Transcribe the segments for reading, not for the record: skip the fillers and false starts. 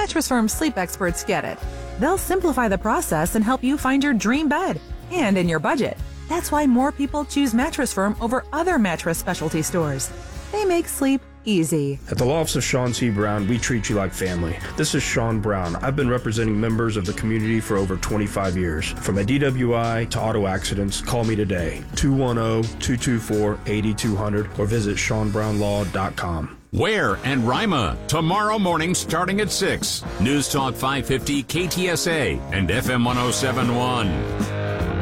Mattress Firm sleep experts get it. They'll simplify the process and help you find your dream bed, and in your budget. That's why more people choose Mattress Firm over other mattress specialty stores. They make sleep easy. At the Lofts of Sean C. Brown, we treat you like family. This is Sean Brown. I've been representing members of the community for over 25 years. From a DWI to auto accidents, call me today, 210-224-8200, or visit SeanBrownLaw.com. Ware and Rima, tomorrow morning starting at 6. News Talk 550 KTSA and FM 1071.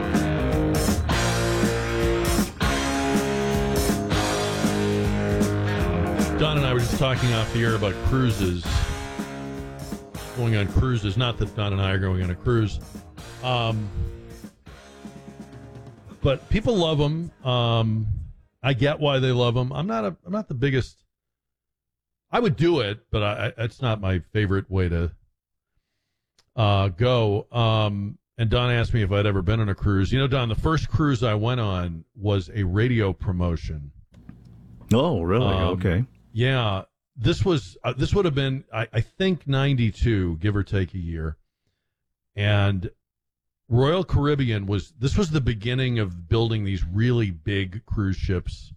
Don and I were just talking off the air about cruises, going on cruises. Not that Don and I are going on a cruise, but people love them. I get why they love them. I'm not the biggest. I would do it, but it's not my favorite way to go. And Don asked me if I'd ever been on a cruise. You know, Don, the first cruise I went on was a radio promotion. Oh, really? Okay. Yeah, this would have been, I think, 92, give or take a year. And Royal Caribbean was the beginning of building these really big cruise ships.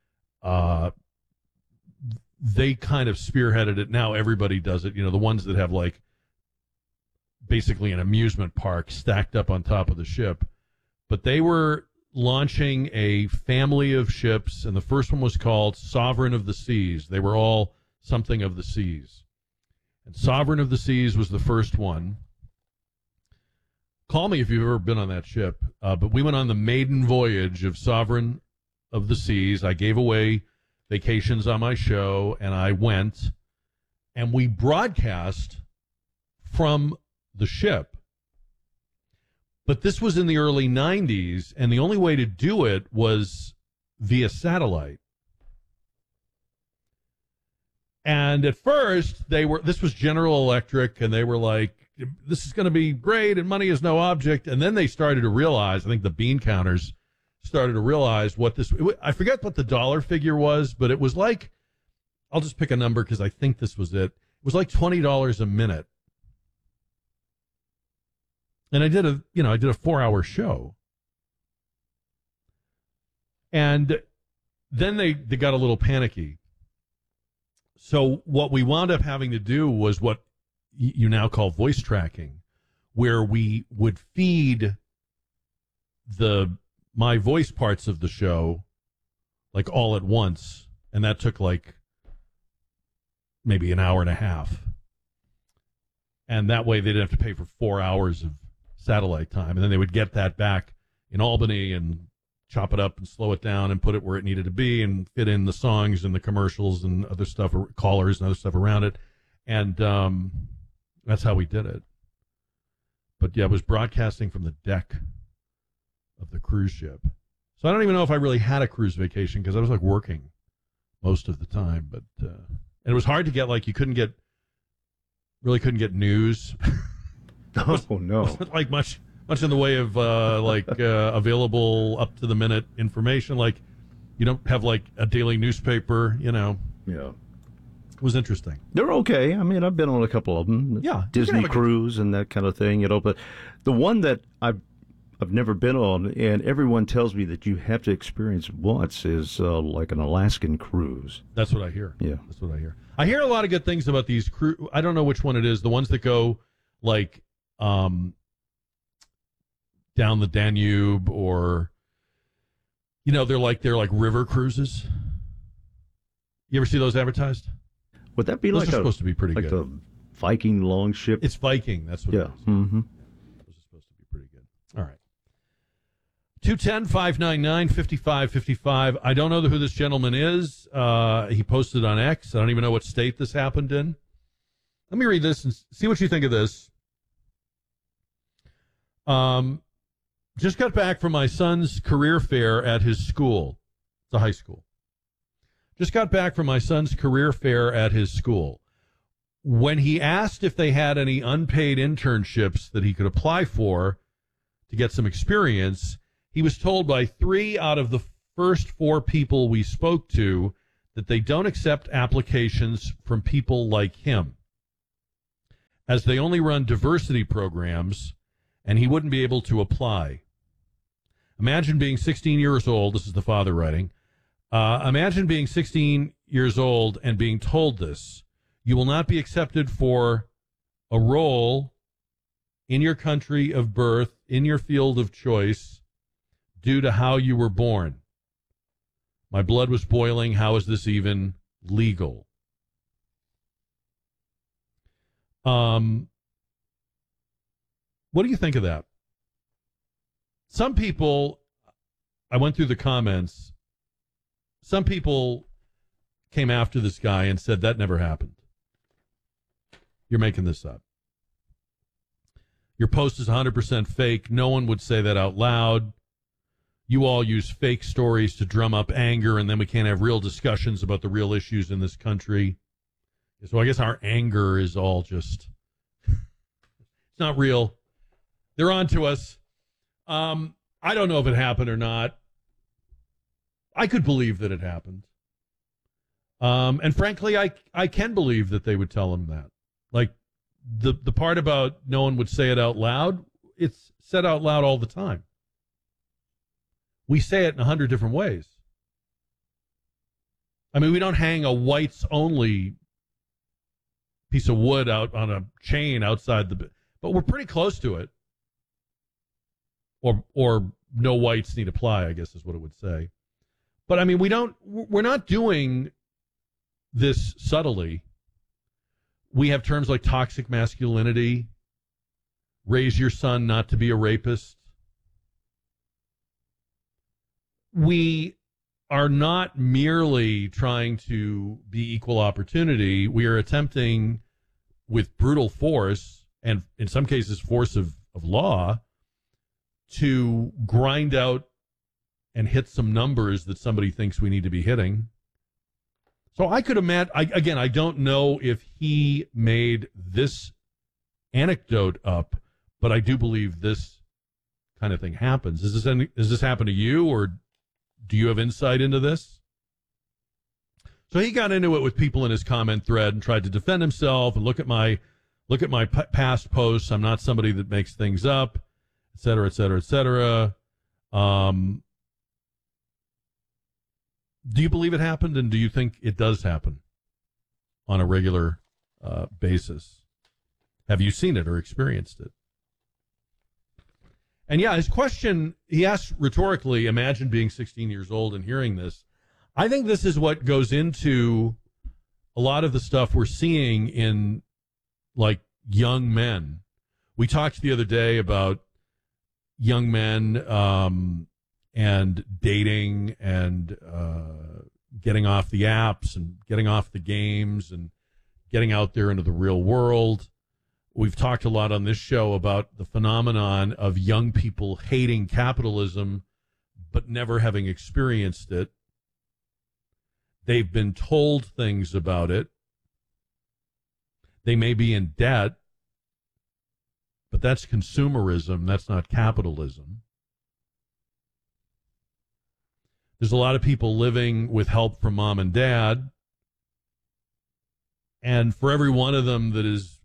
They kind of spearheaded it. Now everybody does it. You know, the ones that have like basically an amusement park stacked up on top of the ship. But they were launching a family of ships, and the first one was called Sovereign of the Seas. They were all something of the seas. And Sovereign of the Seas was the first one. Call me if you've ever been on that ship. But we went on the maiden voyage of Sovereign of the Seas. I gave away vacations on my show, and I went, and we broadcast from the ship. But this was in the early 90s, and the only way to do it was via satellite. And at first, this was General Electric, and they were like, this is going to be great, and money is no object. And then they started to realize, I think the bean counters started to realize I forget what the dollar figure was, but it was like, I'll just pick a number because I think this was it. It was like $20 a minute. And I did a 4-hour show. And then they got a little panicky. So what we wound up having to do was what you now call voice tracking, where we would feed my voice parts of the show like all at once. And that took like maybe an hour and a half. And that way they didn't have to pay for 4 hours of satellite time, and then they would get that back in Albany and chop it up and slow it down and put it where it needed to be and fit in the songs and the commercials and other stuff, callers and other stuff around it, and that's how we did it. But yeah, it was broadcasting from the deck of the cruise ship, so I don't even know if I really had a cruise vacation because I was like working most of the time. But and it was hard to get, like, you couldn't get news. Oh, no. Wasn't like much in the way of available up to the minute information. Like, you don't have like a daily newspaper, you know. Yeah. It was interesting. They're okay. I mean, I've been on a couple of them. Yeah. Disney cruise and that kind of thing, you know. But the one that I've never been on, and everyone tells me that you have to experience once, is like an Alaskan cruise. That's what I hear. Yeah. That's what I hear. I hear a lot of good things about these I don't know which one it is. The ones that go like down the Danube, or, you know, they're like river cruises. You ever see those advertised? Would that be those like are supposed to be pretty good? Like the Viking longship? It's Viking. That's what it is. Mm-hmm. Those are supposed to be pretty good. All right. 210-599-5555. I don't know who this gentleman is. He posted on X. I don't even know what state this happened in. Let me read this and see what you think of this. Just got back from my son's career fair at his school. It's a high school. Just got back from my son's career fair at his school. When he asked if they had any unpaid internships that he could apply for to get some experience, he was told by 3 out of the first 4 people we spoke to that they don't accept applications from people like him. as they only run diversity programs, and he wouldn't be able to apply. Imagine being 16 years old. This is the father writing. Imagine being 16 years old and being told this. You will not be accepted for a role in your country of birth, in your field of choice, due to how you were born. My blood was boiling. How is this even legal? What do you think of that? Some people, I went through the comments, some people came after this guy and said that never happened. You're making this up. Your post is 100% fake. No one would say that out loud. You all use fake stories to drum up anger, and then we can't have real discussions about the real issues in this country. So I guess our anger is all just, it's not real. They're on to us. I don't know if it happened or not. I could believe that it happened. And frankly, I can believe that they would tell him that. Like, the part about no one would say it out loud, it's said out loud all the time. We say it in 100 different ways. I mean, we don't hang a whites-only piece of wood out on a chain outside the... But we're pretty close to it. Or no whites need apply, I guess is what it would say. But, I mean, we're not doing this subtly. We have terms like toxic masculinity, raise your son not to be a rapist. We are not merely trying to be equal opportunity. We are attempting with brutal force, and in some cases force of law, to grind out and hit some numbers that somebody thinks we need to be hitting. So I could imagine, again, I don't know if he made this anecdote up, but I do believe this kind of thing happens. Does this happen to you, or do you have insight into this? So he got into it with people in his comment thread and tried to defend himself and look at my past posts. I'm not somebody that makes things up, et cetera, et cetera, et cetera. Do you believe it happened, and do you think it does happen on a regular basis? Have you seen it or experienced it? And yeah, his question, he asked rhetorically, imagine being 16 years old and hearing this. I think this is what goes into a lot of the stuff we're seeing in, like, young men. We talked the other day about young men and dating and getting off the apps and getting off the games and getting out there into the real world. We've talked a lot on this show about the phenomenon of young people hating capitalism but never having experienced it. They've been told things about it. They may be in debt, but that's consumerism. That's not capitalism. There's a lot of people living with help from mom and dad. And for every one of them that is,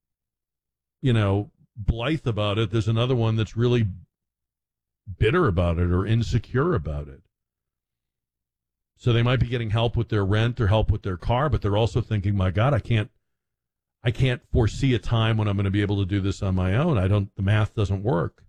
blithe about it, there's another one that's really bitter about it or insecure about it. So they might be getting help with their rent or help with their car, but they're also thinking, my God, I can't foresee a time when I'm going to be able to do this on my own. The math doesn't work.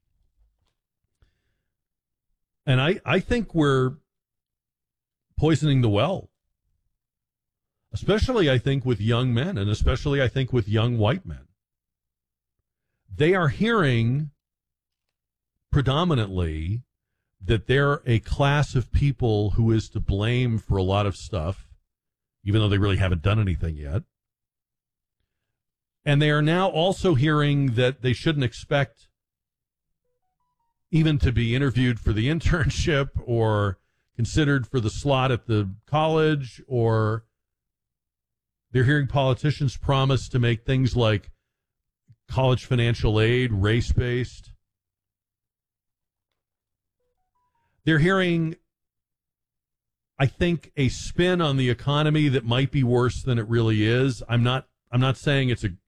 And I think we're poisoning the well, especially, I think, with young men, and especially, I think, with young white men. They are hearing predominantly that they're a class of people who is to blame for a lot of stuff, even though they really haven't done anything yet. And they are now also hearing that they shouldn't expect even to be interviewed for the internship or considered for the slot at the college, or they're hearing politicians promise to make things like college financial aid race-based. They're hearing, I think, a spin on the economy that might be worse than it really is. I'm not saying it's